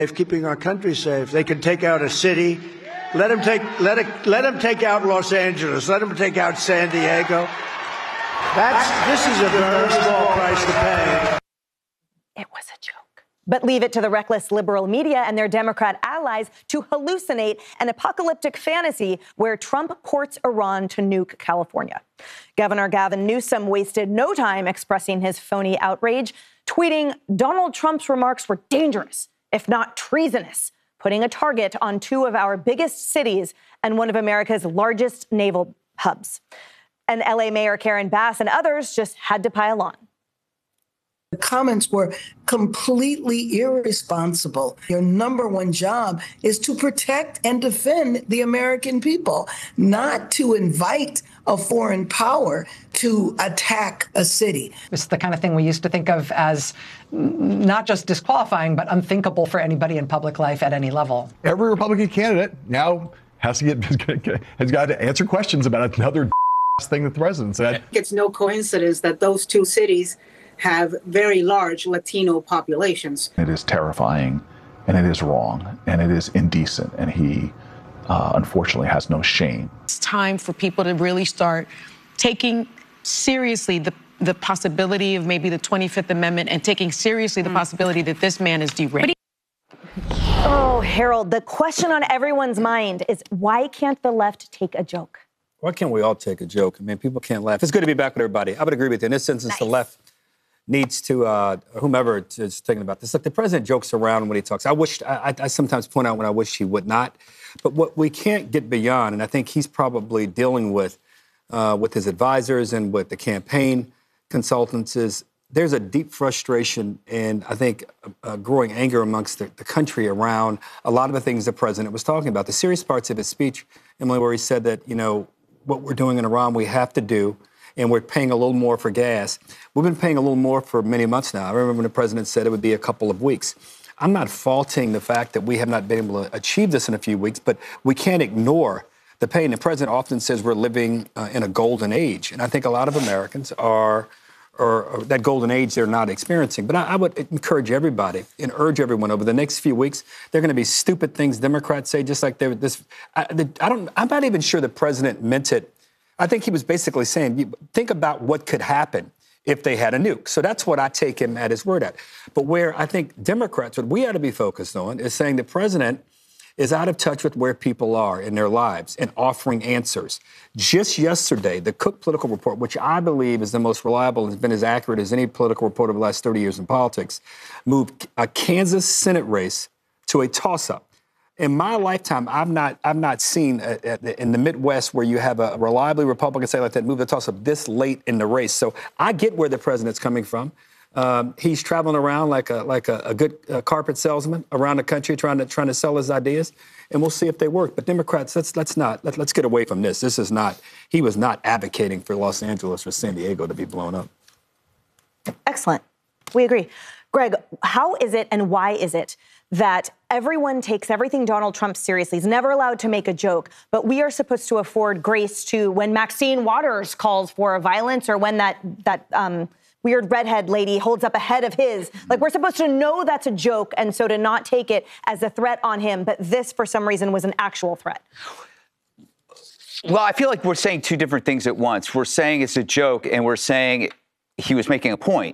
Keeping our country safe. They can take out a city. Let them take out Los Angeles. Let them take out San Diego. This is a very small price to pay. It was a joke. But leave it to the reckless liberal media and their Democrat allies to hallucinate an apocalyptic fantasy where Trump courts Iran to nuke California. Governor Gavin Newsom wasted no time expressing his phony outrage, tweeting Donald Trump's remarks were dangerous, if not treasonous, putting a target on two of our biggest cities and one of America's largest naval hubs. And LA Mayor Karen Bass and others just had to pile on. The comments were completely irresponsible. Your number one job is to protect and defend the American people, not to invite a foreign power to attack a city. It's the kind of thing we used to think of as not just disqualifying, but unthinkable for anybody in public life at any level. Every Republican candidate now has got to answer questions about another thing that the president said. It's no coincidence that those two cities have very large Latino populations. It is terrifying, and it is wrong, and it is indecent, and he unfortunately has no shame. It's time for people to really start taking seriously the possibility of maybe the 25th Amendment and taking seriously the possibility that this man is derailed. Oh, Harold, the question on everyone's mind is why can't the left take a joke? Why can't we all take a joke? I mean, people can't laugh. It's good to be back with everybody. I would agree with you. In this instance, the left needs to, whomever is thinking about this. Look, the president jokes around when he talks. I sometimes point out when I wish he would not. But what we can't get beyond, and I think he's probably dealing with his advisors and with the campaign consultants, is there's a deep frustration and I think a growing anger amongst the country around a lot of the things the president was talking about. The serious parts of his speech, Emily, where he said that, what we're doing in Iran, we have to do, and we're paying a little more for gas. We've been paying a little more for many months now. I remember when the president said it would be a couple of weeks. I'm not faulting the fact that we have not been able to achieve this in a few weeks, but we can't ignore the pain. The president often says we're living in a golden age, and I think a lot of Americans are that golden age they're not experiencing. But I would encourage everybody and urge everyone over the next few weeks, there are going to be stupid things Democrats say, just like I'm not even sure the president meant it. I think he was basically saying, think about what could happen if they had a nuke. So that's what I take him at his word at. But where I think Democrats, what we ought to be focused on is saying the president is out of touch with where people are in their lives and offering answers. Just yesterday, the Cook Political Report, which I believe is the most reliable and has been as accurate as any political report over the last 30 years in politics, moved a Kansas Senate race to a toss-up. In my lifetime, I've not seen in the Midwest where you have a reliably Republican state like that move the toss-up this late in the race. So I get where the president's coming from. He's traveling around like a good carpet salesman around the country trying to sell his ideas, and we'll see if they work. But Democrats, let's get away from this. He was not advocating for Los Angeles or San Diego to be blown up. Excellent. We agree. Greg, how is it and why is it that everyone takes everything Donald Trump seriously? He's never allowed to make a joke, but we are supposed to afford grace to when Maxine Waters calls for violence or when that weird redhead lady holds up a head of his. Like, we're supposed to know that's a joke, and so to not take it as a threat on him, but this, for some reason, was an actual threat. Well, I feel like we're saying two different things at once. We're saying it's a joke, and we're saying he was making a point.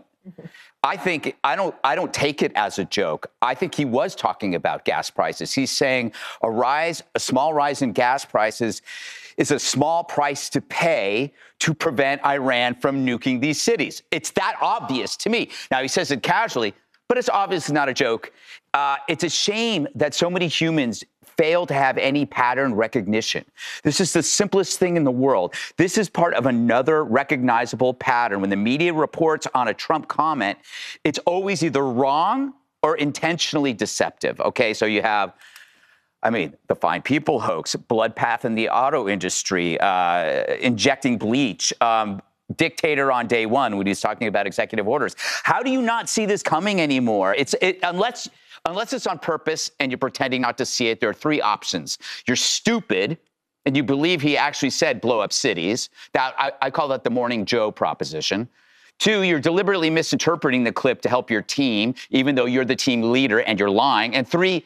I don't take it as a joke. I think he was talking about gas prices. He's saying a small rise in gas prices is a small price to pay to prevent Iran from nuking these cities. It's that obvious to me. Now, he says it casually, but it's obviously not a joke. It's a shame that so many humans fail to have any pattern recognition. This is the simplest thing in the world. This is part of another recognizable pattern. When the media reports on a Trump comment, it's always either wrong or intentionally deceptive. Okay, so you have, the Fine People hoax, bloodbath in the auto industry, injecting bleach, dictator on day one when he's talking about executive orders. How do you not see this coming anymore? Unless it's on purpose and you're pretending not to see it, there are three options. You're stupid, and you believe he actually said blow up cities. I call that the Morning Joe proposition. 2, you're deliberately misinterpreting the clip to help your team, even though you're the team leader and you're lying. And 3,